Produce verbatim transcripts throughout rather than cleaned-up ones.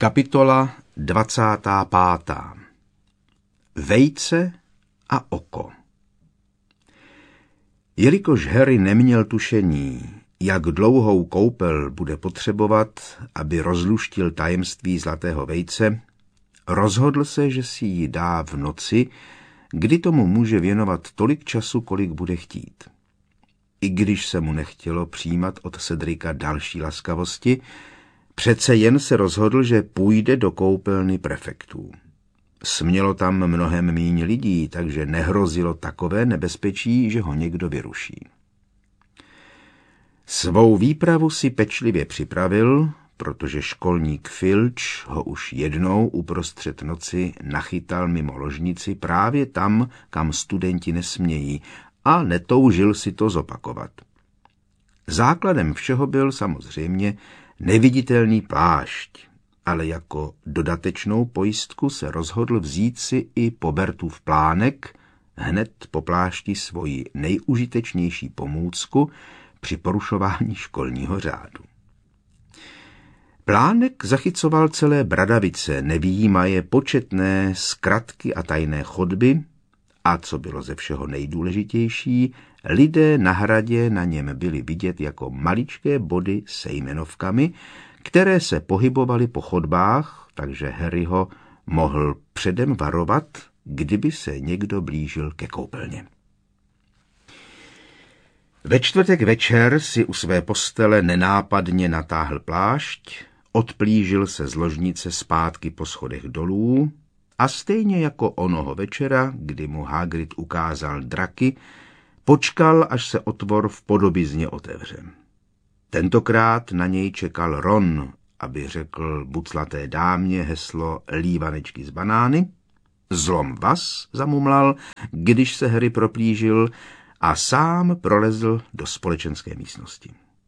Kapitola dvacátá pátá. Vejce a oko. Jelikož Harry neměl tušení, jak dlouhou koupel bude potřebovat, aby rozluštil tajemství zlatého vejce, rozhodl se, že si ji dá v noci, kdy tomu může věnovat tolik času, kolik bude chtít. I když se mu nechtělo přijímat od Cedrika další laskavosti, přece jen se rozhodl, že půjde do koupelny prefektů. Smělo tam mnohem míň lidí, takže nehrozilo takové nebezpečí, že ho někdo vyruší. Svou výpravu si pečlivě připravil, protože školník Filch ho už jednou uprostřed noci nachytal mimo ložnici právě tam, kam studenti nesmějí, a netoužil si to zopakovat. Základem všeho byl samozřejmě neviditelný plášť, ale jako dodatečnou pojistku se rozhodl vzít si i Pobertův plánek, hned po plášti svoji nejužitečnější pomůcku při porušování školního řádu. Plánek zachycoval celé bradavice, nevyjímaje početné zkratky a tajné chodby, a co bylo ze všeho nejdůležitější, lidé na hradě na něm byli vidět jako maličké body se jmenovkami, které se pohybovaly po chodbách, takže Harry ho mohl předem varovat, kdyby se někdo blížil ke koupelně. Ve čtvrtek večer si u své postele nenápadně natáhl plášť, odplížil se z ložnice zpátky po schodech dolů a stejně jako onoho večera, kdy mu Hagrid ukázal draky, počkal, až se otvor v podobizně otevře. Tentokrát na něj čekal Ron, aby řekl buclaté dámě heslo lívanečky z banány. Zlom vás, zamumlal, když se Harry proplížil, a sám prolezl do společenské místnosti.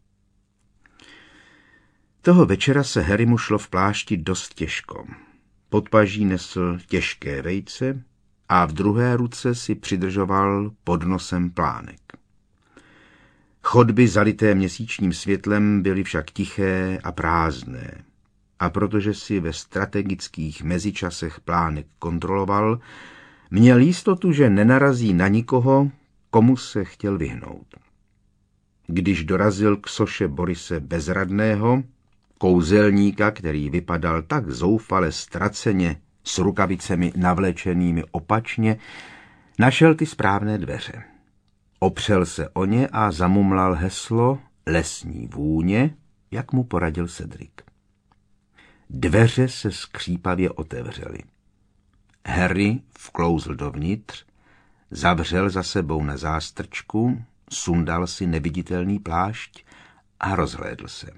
Toho večera se Harrymu šlo v plášti dost těžko. Pod paží nesl těžké vejce a v druhé ruce si přidržoval pod nosem plánek. Chodby zalité měsíčním světlem byly však tiché a prázdné, a protože si ve strategických mezičasech plánek kontroloval, měl jistotu, že nenarazí na nikoho, komu se chtěl vyhnout. Když dorazil k soše Borise Bezradného, kouzelníka, který vypadal tak zoufale ztraceně s rukavicemi navlečenými opačně, našel ty správné dveře. Opřel se o ně a zamumlal heslo lesní vůně, jak mu poradil Cedric. Dveře se skřípavě otevřely. Harry vklouzl dovnitř, zavřel za sebou na zástrčku, sundal si neviditelný plášť a rozhlédl se.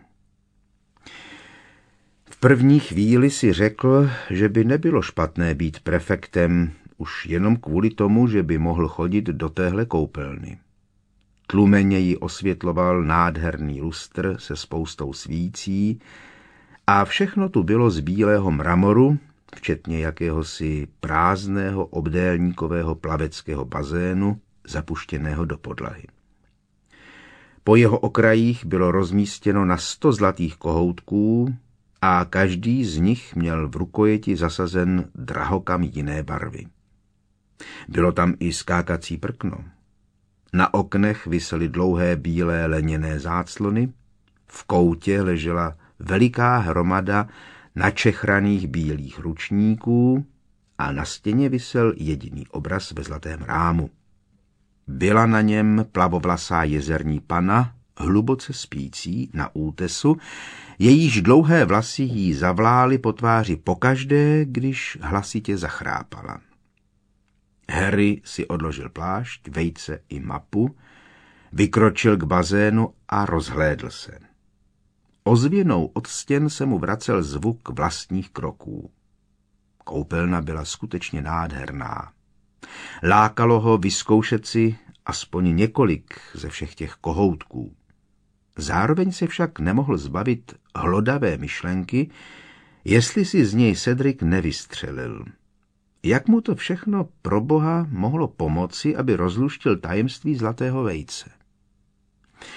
V první chvíli si řekl, že by nebylo špatné být prefektem, už jenom kvůli tomu, že by mohl chodit do téhle koupelny. Tlumeně ji osvětloval nádherný lustr se spoustou svící a všechno tu bylo z bílého mramoru, včetně jakéhosi prázdného obdélníkového plaveckého bazénu, zapuštěného do podlahy. Po jeho okrajích bylo rozmístěno na sto zlatých kohoutků a každý z nich měl v rukojeti zasazen drahokam jiné barvy. Bylo tam i skákací prkno. Na oknech visely dlouhé bílé leněné záclony, v koutě ležela veliká hromada načechraných bílých ručníků a na stěně visel jediný obraz ve zlatém rámu. Byla na něm plavovlasá jezerní pana, hluboce spící na útesu, jejíž dlouhé vlasy jí zavlály po tváři pokaždé, když hlasitě zachrápala. Harry si odložil plášť, vejce i mapu, vykročil k bazénu a rozhlédl se. Ozvěnou od stěn se mu vracel zvuk vlastních kroků. Koupelna byla skutečně nádherná. Lákalo ho vyzkoušet si aspoň několik ze všech těch kohoutků. Zároveň se však nemohl zbavit hlodavé myšlenky, jestli si z něj Cedric nevystřelil. Jak mu to všechno pro boha mohlo pomoci, aby rozluštil tajemství zlatého vejce?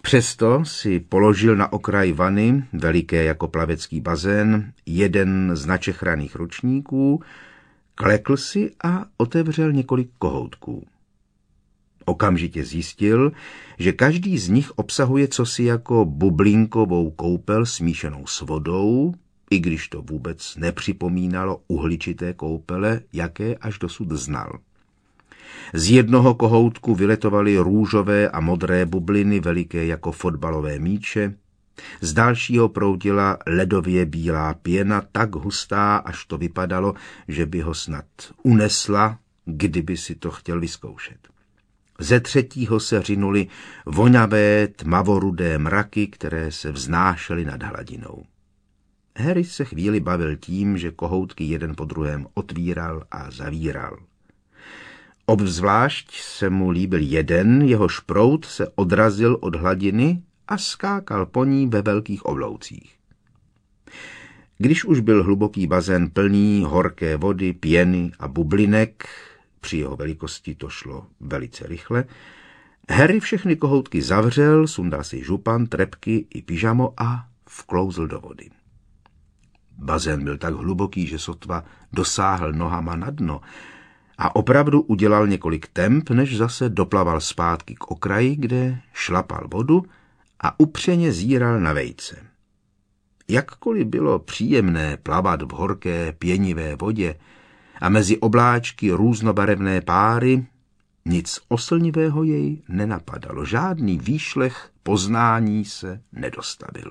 Přesto si položil na okraj vany, veliké jako plavecký bazén, jeden z načechraných ručníků, klekl si a otevřel několik kohoutků. Okamžitě zjistil, že každý z nich obsahuje cosi jako bublinkovou koupel smíšenou s vodou, i když to vůbec nepřipomínalo uhličité koupele, jaké až dosud znal. Z jednoho kohoutku vyletovaly růžové a modré bubliny veliké jako fotbalové míče, z dalšího proudila ledově bílá pěna tak hustá, až to vypadalo, že by ho snad unesla, kdyby si to chtěl vyzkoušet. Ze třetího se řinuly vonavé tmavorudé mraky, které se vznášely nad hladinou. Harry se chvíli bavil tím, že kohoutky jeden po druhém otvíral a zavíral. Obzvlášť se mu líbil jeden, jehož proud se odrazil od hladiny a skákal po ní ve velkých obloucích. Když už byl hluboký bazén plný horké vody, pěny a bublinek, při jeho velikosti to šlo velice rychle, Harry všechny kohoutky zavřel, sundal si župan, trepky i pyžamo a vklouzl do vody. Bazén byl tak hluboký, že sotva dosáhl nohama na dno a opravdu udělal několik temp, než zase doplaval zpátky k okraji, kde šlapal vodu a upřeně zíral na vejce. Jakkoliv bylo příjemné plavat v horké pěnivé vodě a mezi obláčky různobarevné páry, nic oslnivého jej nenapadalo, žádný výšlech poznání se nedostavil.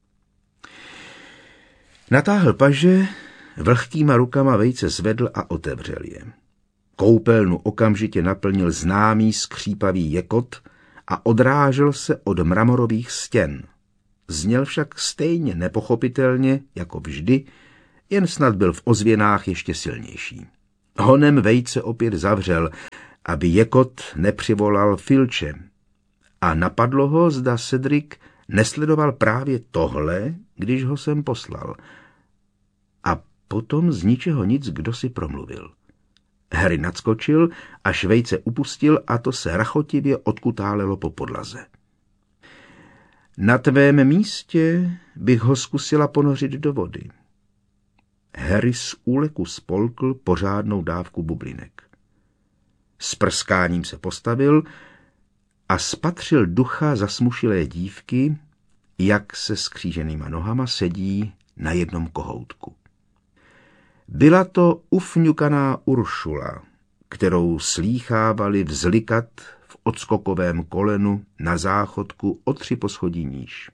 Natáhl paže, vlhkýma rukama vejce zvedl a otevřel je. Koupelnu okamžitě naplnil známý skřípavý jekot a odrážel se od mramorových stěn. Zněl však stejně nepochopitelně, jako vždy, jen snad byl v ozvěnách ještě silnější. Honem vejce opět zavřel, aby jekot nepřivolal Filče. A napadlo ho, zda Cedric nesledoval právě tohle, když ho sem poslal. A potom z ničeho nic kdo si promluvil. Harry nadskočil, až vejce upustil a to se rachotivě odkutálelo po podlaze. Na tvém místě bych ho zkusila ponořit do vody. Harry z úleku spolkl pořádnou dávku bublinek. S prskáním se postavil a spatřil ducha zasmušilé dívky, jak se skříženýma nohama sedí na jednom kohoutku. Byla to ufňukaná Uršula, kterou slýchávali vzlikat v odskokovém kolenu na záchodku o tři poschodí níž.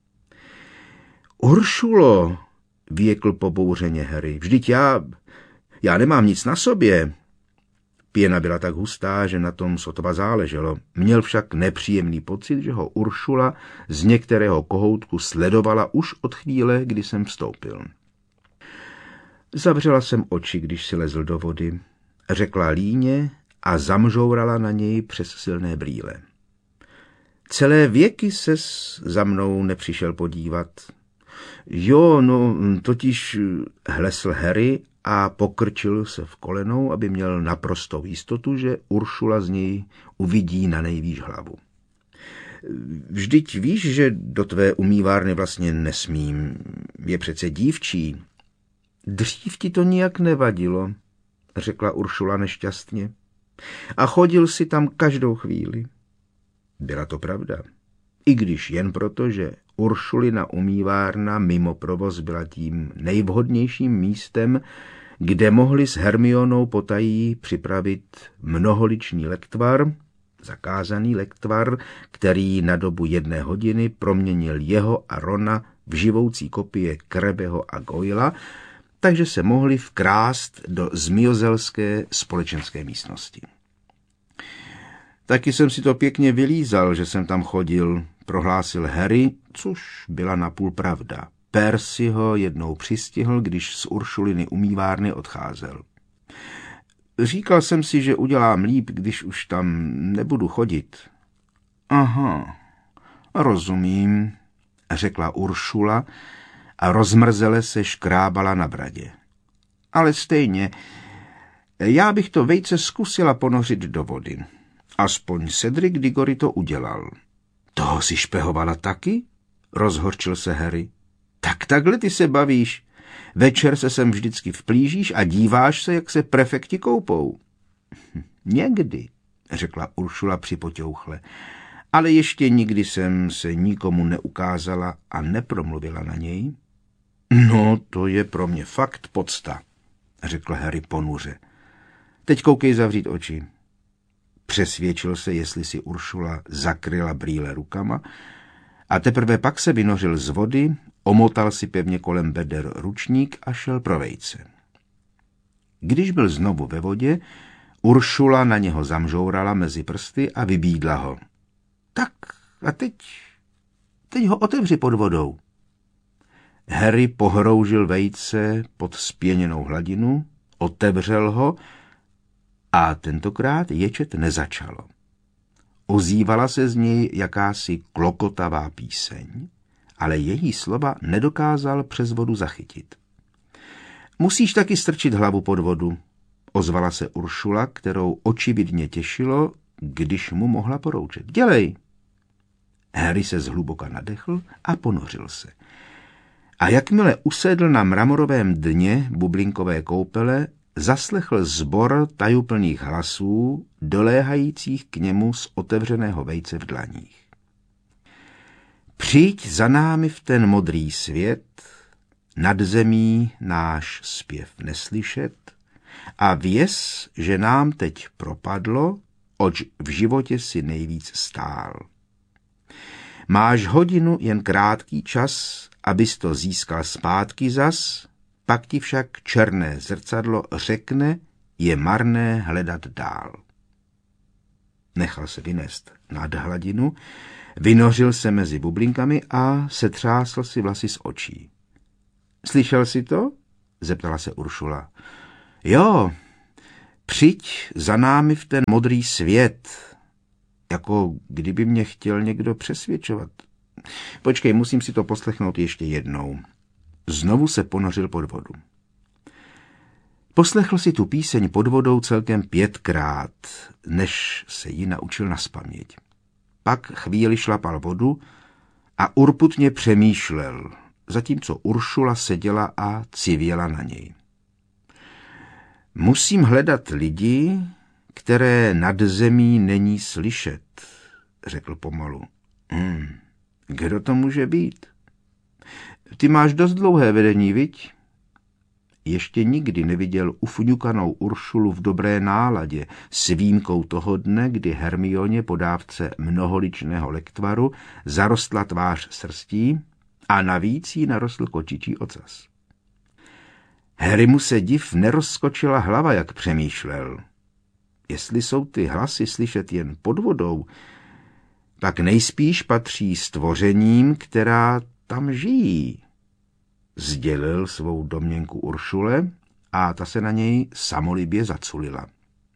Uršulo, vyjekl pobouřeně Harry, vždyť já, já nemám nic na sobě. Pěna byla tak hustá, že na tom sotva záleželo. Měl však nepříjemný pocit, že ho Uršula z některého kohoutku sledovala už od chvíle, kdy jsem vstoupil. Zavřela jsem oči, když si lezl do vody, řekla líně a zamžourala na něj přes silné brýle. Celé věky ses za mnou nepřišel podívat. Jo, no, totiž hlesl Harry a pokrčil se v kolenou, aby měl naprostou jistotu, že Uršula z něj uvidí na nejvýš hlavu. Vždyť víš, že do tvé umývárny vlastně nesmím, je přece dívčí. Dřív ti to nijak nevadilo, řekla Uršula nešťastně. A chodil si tam každou chvíli. Byla to pravda. I když jen proto, že Uršulina umývárna mimo provoz byla tím nejvhodnějším místem, kde mohli s Hermionou potají připravit mnoholičný lektvar, zakázaný lektvar, který na dobu jedné hodiny proměnil jeho a Rona v živoucí kopie Krebeho a Goyla, takže se mohli vkrást do zmiozelské společenské místnosti. Taky jsem si to pěkně vylízal, že jsem tam chodil, prohlásil Harry, což byla napůl pravda. Percy ho jednou přistihl, když z Uršuliny umývárny odcházel. Říkal jsem si, že udělám líp, když už tam nebudu chodit. Aha, rozumím, řekla Uršula a rozmrzele se škrábala na bradě. Ale stejně, já bych to vejce zkusila ponořit do vody. Aspoň Cedric Diggory to udělal. Toho si špehovala taky? Rozhorčil se Harry. Tak takhle ty se bavíš. Večer se sem vždycky vplížíš a díváš se, jak se prefekti koupou. Někdy, řekla Uršula připoťouchle, ale ještě nikdy jsem se nikomu neukázala a nepromluvila na něj. No, to je pro mě fakt podsta, řekl Harry ponuře. Teď koukej zavřít oči. Přesvědčil se, jestli si Uršula zakryla brýle rukama a teprve pak se vynořil z vody, omotal si pevně kolem beder ručník a šel pro vejce. Když byl znovu ve vodě, Uršula na něho zamžourala mezi prsty a vybídla ho. Tak a teď, teď ho otevři pod vodou. Harry pohroužil vejce pod spěněnou hladinu, otevřel ho a tentokrát ječet nezačalo. Ozývala se z něj jakási klokotavá píseň, ale její slova nedokázal přes vodu zachytit. Musíš taky strčit hlavu pod vodu, ozvala se Uršula, kterou očividně těšilo, když mu mohla poroučet. Dělej! Harry se zhluboka nadechl a ponořil se. A jakmile usedl na mramorovém dně bublinkové koupele, zaslechl sbor tajuplných hlasů, doléhajících k němu z otevřeného vejce v dlaních. Přijď za námi v ten modrý svět, nad zemí náš zpěv neslyšet a věz, že nám teď propadlo, oč v životě si nejvíc stál. Máš hodinu jen krátký čas, abys to získal zpátky zas, pak ti však černé zrcadlo řekne, je marné hledat dál. Nechal se vynést nad hladinu, vynořil se mezi bublinkami a setřásl si vlasy z očí. Slyšel jsi to? Zeptala se Uršula. Jo, přijď za námi v ten modrý svět, jako kdyby mě chtěl někdo přesvědčovat. Počkej, musím si to poslechnout ještě jednou. Znovu se ponořil pod vodu. Poslechl si tu píseň pod vodou celkem pětkrát, než se ji naučil nazpaměť. Pak chvíli šlapal vodu a urputně přemýšlel, zatímco Uršula seděla a civěla na něj. Musím hledat lidi, které nad zemí není slyšet, řekl pomalu. Hmm, kdo to může být? Ty máš dost dlouhé vedení, viď? Ještě nikdy neviděl ufňukanou Uršulu v dobré náladě, s výjimkou toho dne, kdy Hermioně po dávce mnoholičného lektvaru zarostla tvář srstí a navíc jí narostl kočičí ocas. Harry mu se div nerozskočila hlava, jak přemýšlel. Jestli jsou ty hlasy slyšet jen pod vodou, tak nejspíš patří stvořením, která tam žijí. Sdělil svou domněnku Uršule a ta se na něj samolibě zaculila.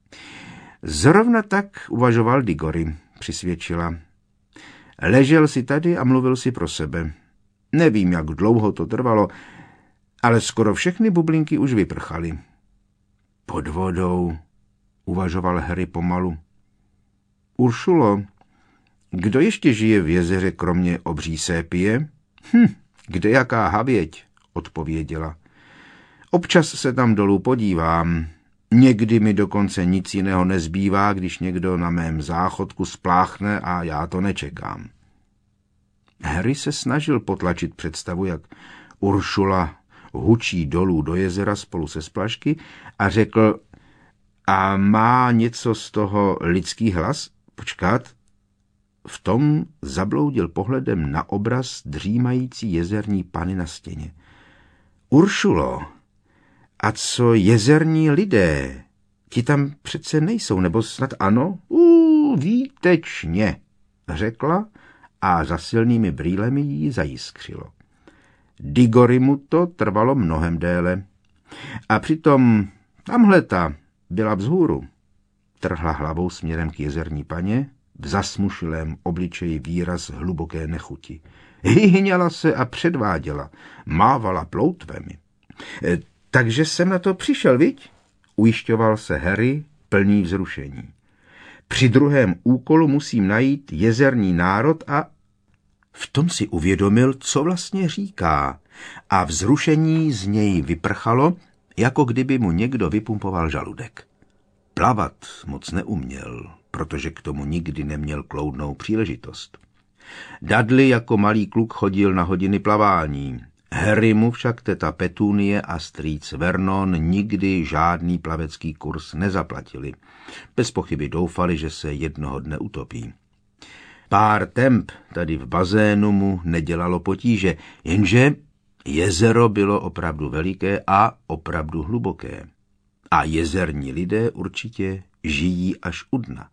Zrovna tak uvažoval Digory, přisvědčila. Ležel si tady a mluvil si pro sebe. Nevím, jak dlouho to trvalo, ale skoro všechny bublinky už vyprchaly. Pod vodou, uvažoval Harry pomalu. Uršulo, kdo ještě žije v jezeře kromě obří sépie? Hm, kde jaká havěť, odpověděla. Občas se tam dolů podívám. Někdy mi dokonce nic jiného nezbývá, když někdo na mém záchodku spláchne a já to nečekám. Harry se snažil potlačit představu, jak Uršula hučí dolů do jezera spolu se splašky a řekl, a má něco z toho lidský hlas? Počkat. V tom zabloudil pohledem na obraz dřímající jezerní panny na stěně. Uršulo, a co jezerní lidé? Ti tam přece nejsou, nebo snad ano? Ú, výtečně, řekla a za silnými brýlemi jí zajiskřilo. Digory mu to trvalo mnohem déle. A přitom tamhleta byla vzhůru. Trhla hlavou směrem k jezerní paně, v zasmušilém obličeji výraz hluboké nechuti. Hyhňala se a předváděla, mávala ploutvemi. E, takže jsem na to přišel, viď? Ujišťoval se Harry, plný vzrušení. Při druhém úkolu musím najít jezerní národ a... V tom si uvědomil, co vlastně říká, a vzrušení z něj vyprchalo, jako kdyby mu někdo vypumpoval žaludek. Plavat moc neuměl, protože k tomu nikdy neměl kloudnou příležitost. Dudley jako malý kluk chodil na hodiny plavání. Harry mu však teta Petunie a strýc Vernon nikdy žádný plavecký kurz nezaplatili. Bez pochyby doufali, že se jednoho dne utopí. Pár temp tady v bazénu mu nedělalo potíže, jenže jezero bylo opravdu veliké a opravdu hluboké. A jezerní lidé určitě žijí až u dna.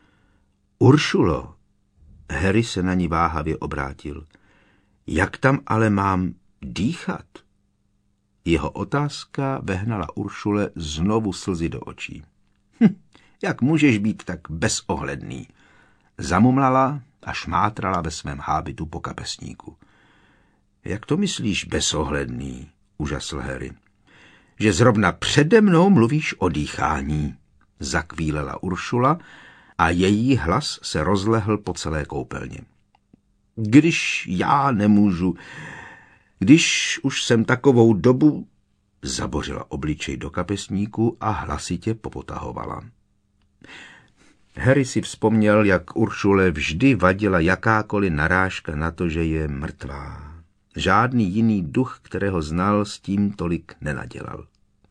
Uršulo, Harry se na ní váhavě obrátil, jak tam ale mám dýchat? Jeho otázka vehnala Uršule znovu slzy do očí. Hm, jak můžeš být tak bezohledný? Zamumlala a šmátrala ve svém hábitu po kapesníku. Jak to myslíš bezohledný? Užasl Harry. Že zrovna přede mnou mluvíš o dýchání, zakvílela Uršula a její hlas se rozlehl po celé koupelně. Když já nemůžu, když už jsem takovou dobu, zabořila obličej do kapesníku a hlasitě popotahovala. Harry si vzpomněl, jak Uršule vždy vadila jakákoliv narážka na to, že je mrtvá. Žádný jiný duch, kterého znal, s tím tolik nenadělal.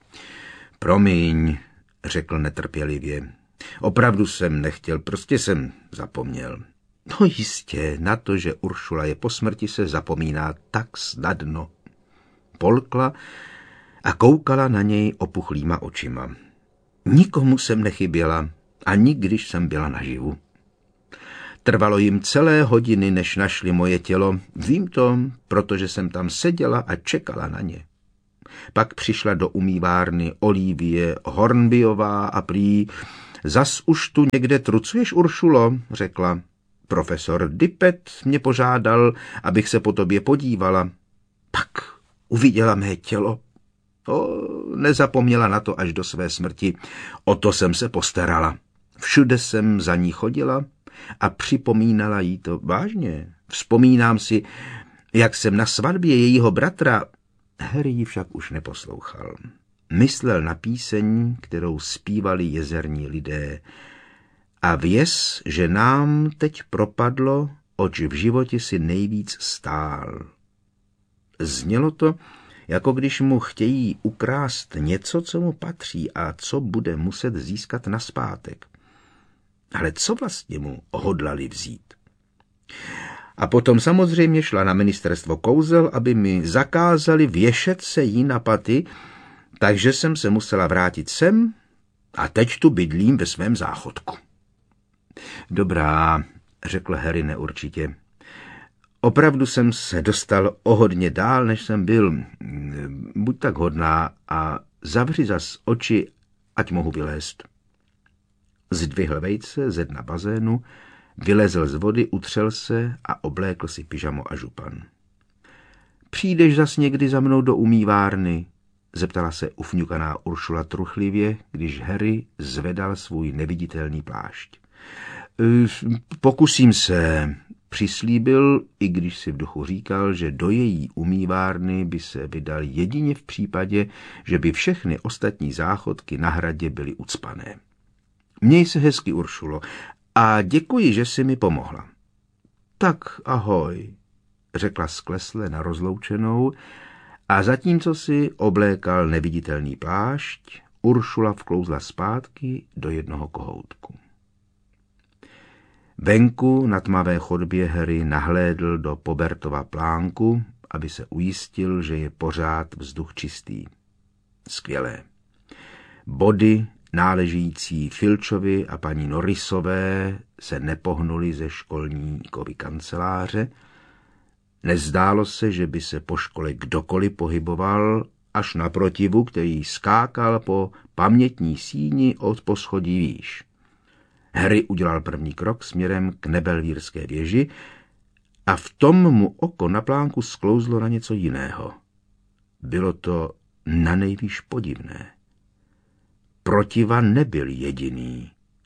Promiň, řekl netrpělivě. Opravdu jsem nechtěl, prostě jsem zapomněl. No jistě, na to, že Uršula je po smrti, se zapomíná tak snadno. Polkla a koukala na něj opuchlýma očima. Nikomu jsem nechyběla, ani když jsem byla naživu. Trvalo jim celé hodiny, než našli moje tělo. Vím to, protože jsem tam seděla a čekala na ně. Pak přišla do umývárny Olivie Hornbyová a prý, zas už tu někde trucuješ, Uršulo, řekla. Profesor Dippet mě požádal, abych se po tobě podívala. Pak uviděla mé tělo. O, nezapomněla na to až do své smrti. O to jsem se postarala. Všude jsem za ní chodila a připomínala jí to vážně. Vzpomínám si, jak jsem na svatbě jejího bratra... Harry ji však už neposlouchal. Myslel na píseň, kterou zpívali jezerní lidé. A věz, že nám teď propadlo, oč v životě si nejvíc stál. Znělo to, jako když mu chtějí ukrást něco, co mu patří a co bude muset získat nazpátek. Ale co vlastně mu hodlali vzít? A potom samozřejmě šla na ministerstvo kouzel, aby mi zakázali věšet se jí na paty, takže jsem se musela vrátit sem a teď tu bydlím ve svém záchodku. Dobrá, řekl Harry neurčitě. Opravdu jsem se dostal o hodně dál, než jsem byl. Buď tak hodná a zavři zas oči, ať mohu vylézt. Zdvihl vejce ze dna bazénu, vylezl z vody, utřel se a oblékl si pyžamo a župan. Přijdeš zas někdy za mnou do umývárny? Zeptala se ufňukaná Uršula truchlivě, když Harry zvedal svůj neviditelný plášť. Pokusím se, přislíbil, i když si v duchu říkal, že do její umývárny by se vydal jedině v případě, že by všechny ostatní záchodky na hradě byly ucpané. Měj se hezky, Uršulo, a děkuji, že jsi mi pomohla. Tak ahoj, řekla sklesle na rozloučenou a zatímco si oblékal neviditelný plášť, Uršula vklouzla zpátky do jednoho kohoutku. Venku na tmavé chodbě Harry nahlédl do Pobertova plánku, aby se ujistil, že je pořád vzduch čistý. Skvělé. Body náležející Filčovi a paní Norrisové se nepohnuly ze školníkovy kanceláře. Nezdálo se, že by se po škole kdokoliv pohyboval, až naprotivu, který skákal po pamětní síni od poschodí výš. Harry udělal první krok směrem k Nebelvírské věži a v tom mu oko na plánku sklouzlo na něco jiného. Bylo to nanejvýš podivné. Protiva nebyl jediný,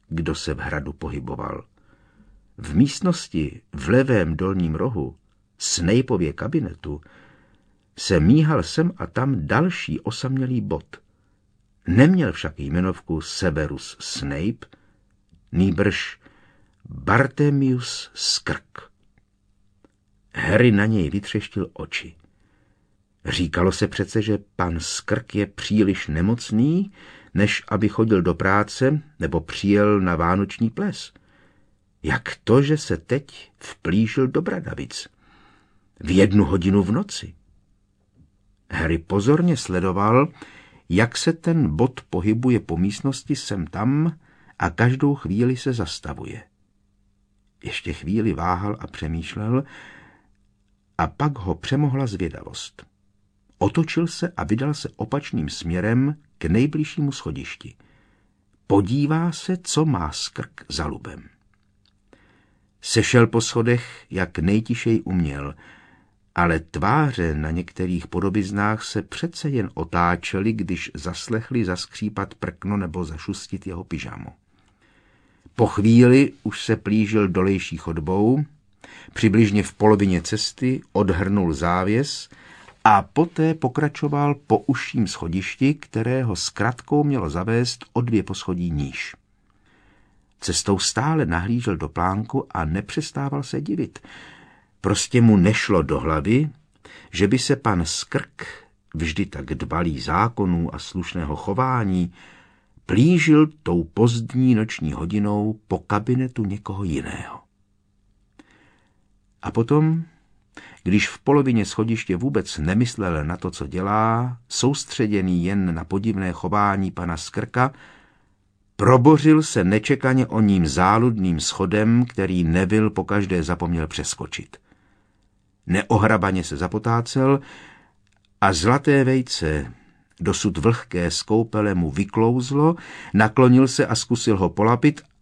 kdo se v hradu pohyboval. V místnosti v levém dolním rohu Snapeově kabinetu se míhal sem a tam další osamělý bod. Neměl však jmenovku Severus Snape, nýbrž Bartemius Skrk. Harry na něj vytřeštil oči. Říkalo se přece, že pan Skrk je příliš nemocný, než aby chodil do práce nebo přijel na vánoční ples. Jak to, že se teď vplížil do Bradavic? V jednu hodinu v noci. Harry pozorně sledoval, jak se ten bod pohybuje po místnosti sem tam a každou chvíli se zastavuje. Ještě chvíli váhal a přemýšlel, a pak ho přemohla zvědavost. Otočil se a vydal se opačným směrem k nejbližšímu schodišti. Podívá se, co má Skrk za lubem. Sešel po schodech, jak nejtišej uměl, ale tváře na některých podobiznách se přece jen otáčely, když zaslechli zaskřípat prkno nebo zašustit jeho pyžamo. Po chvíli už se plížil dolejší chodbou, přibližně v polovině cesty odhrnul závěs a poté pokračoval po užším schodišti, kterého zkratkou mělo zavést o dvě poschodí níž. Cestou stále nahlížel do plánku a nepřestával se divit. Prostě mu nešlo do hlavy, že by se pan Skrk, vždy tak dbalý zákonů a slušného chování, plížil tou pozdní noční hodinou po kabinetu někoho jiného. A potom, když v polovině schodiště vůbec nemyslel na to, co dělá, soustředěný jen na podivné chování pana Skrka, probořil se nečekaně o ním záludným schodem, který Neville pokaždé zapomněl přeskočit. Neohrabaně se zapotácel a zlaté vejce, dosud vlhké z koupele, mu vyklouzlo, naklonil se a zkusil ho polapit,